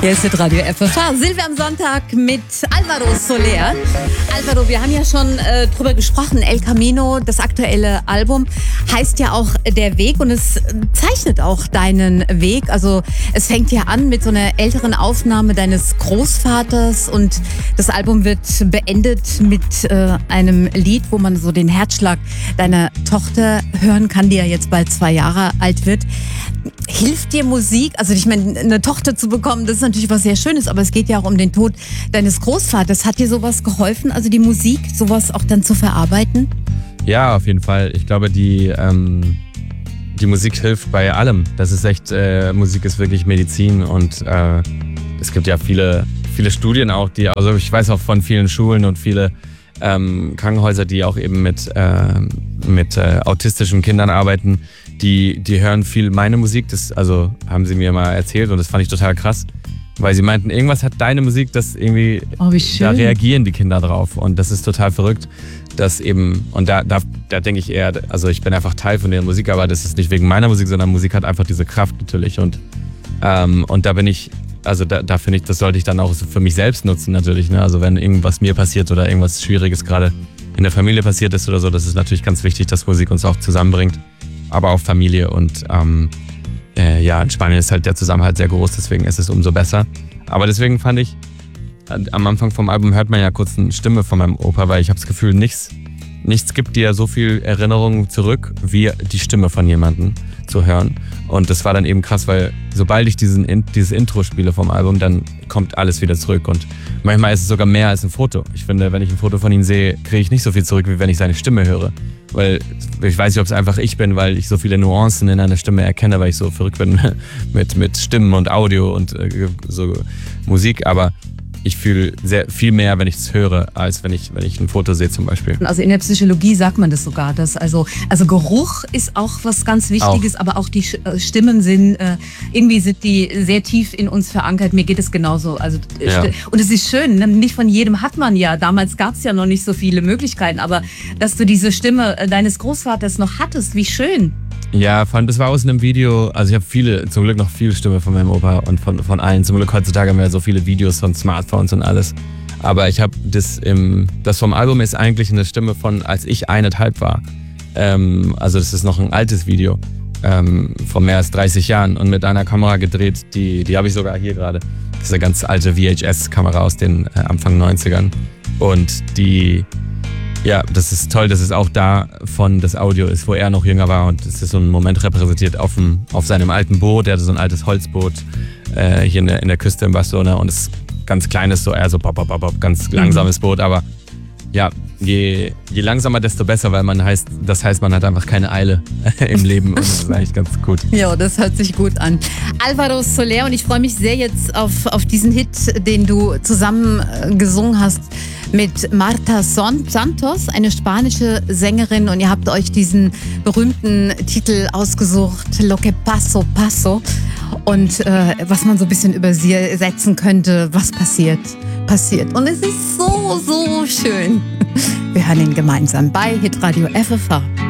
Hier ist mit Radio FFH. Silvia am Sonntag mit Álvaro Soler. Álvaro, wir haben ja schon drüber gesprochen. El Camino, das aktuelle Album, heißt ja auch Der Weg und es zeichnet auch deinen Weg. Also es fängt ja an mit so einer älteren Aufnahme deines Großvaters und das Album wird beendet mit einem Lied, wo man so den Herzschlag deiner Tochter hören kann, die ja jetzt bald 2 Jahre alt wird. Hilft dir Musik? Also ich meine, eine Tochter zu bekommen, das ist natürlich was sehr Schönes, aber es geht ja auch um den Tod deines Großvaters. Hat dir sowas geholfen, also die Musik, sowas auch dann zu verarbeiten? Ja, auf jeden Fall. Ich glaube, die Musik hilft bei allem. Das ist echt, Musik ist wirklich Medizin und es gibt ja viele Studien auch, also ich weiß auch von vielen Schulen und viele Krankenhäuser, die auch eben mit autistischen Kindern arbeiten, die hören viel meine Musik, das also haben sie mir mal erzählt und das fand ich total krass, weil sie meinten, irgendwas hat deine Musik, das irgendwie, da reagieren die Kinder drauf und das ist total verrückt, dass eben, und da denke ich eher, also ich bin einfach Teil von der Musik, aber das ist nicht wegen meiner Musik, sondern Musik hat einfach diese Kraft natürlich und da bin ich, also da finde ich, das sollte ich dann auch für mich selbst nutzen natürlich, ne? Also wenn irgendwas mir passiert oder irgendwas Schwieriges gerade in der Familie passiert ist oder so, das ist natürlich ganz wichtig, dass Musik uns auch zusammenbringt, aber auch Familie und in Spanien ist halt der Zusammenhalt sehr groß, deswegen ist es umso besser. Aber deswegen fand ich, am Anfang vom Album hört man ja kurz eine Stimme von meinem Opa, weil ich habe das Gefühl, nichts gibt dir so viel Erinnerungen zurück, wie die Stimme von jemandem zu hören. Und das war dann eben krass, weil sobald ich dieses Intro spiele vom Album, dann kommt alles wieder zurück. Und manchmal ist es sogar mehr als ein Foto. Ich finde, wenn ich ein Foto von ihm sehe, kriege ich nicht so viel zurück, wie wenn ich seine Stimme höre. Weil ich weiß nicht, ob es einfach ich bin, weil ich so viele Nuancen in einer Stimme erkenne, weil ich so verrückt bin mit Stimmen und Audio und so Musik. Aber ich fühle viel mehr, wenn ich es höre, als wenn ich ein Foto sehe zum Beispiel. Also in der Psychologie sagt man das sogar, dass also Geruch ist auch was ganz Wichtiges, aber auch die Stimmen sind die sehr tief in uns verankert. Mir geht es genauso. Also und es ist schön, nicht von jedem hat man ja. Damals gab es ja noch nicht so viele Möglichkeiten, aber dass du diese Stimme deines Großvaters noch hattest, wie schön. Ja, das war aus einem Video, also ich habe zum Glück noch viele Stimmen von meinem Opa und von allen. Zum Glück heutzutage haben wir so viele Videos von Smartphones und alles. Aber ich habe das vom Album ist eigentlich eine Stimme von, als ich 1,5 war. Also das ist noch ein altes Video von mehr als 30 Jahren und mit einer Kamera gedreht, die habe ich sogar hier gerade. Das ist eine ganz alte VHS-Kamera aus den Anfang 90ern. Und ja, das ist toll, dass es auch davon das Audio ist, wo er noch jünger war und es ist so ein Moment repräsentiert auf seinem alten Boot. Er hatte so ein altes Holzboot hier in der Küste in Barcelona und es ist ganz kleines, so eher so ganz langsames Boot, aber ja, je langsamer, desto besser, weil das heißt, man hat einfach keine Eile im Leben und das ist eigentlich ganz gut. Ja, das hört sich gut an. Álvaro Soler und ich freue mich sehr jetzt auf diesen Hit, den du zusammen gesungen hast mit Marta Santos, eine spanische Sängerin und ihr habt euch diesen berühmten Titel ausgesucht, Lo que paso, paso. Und was man so ein bisschen übersetzen könnte, was passiert. Und es ist so, so schön. Wir hören ihn gemeinsam bei Hitradio FFH.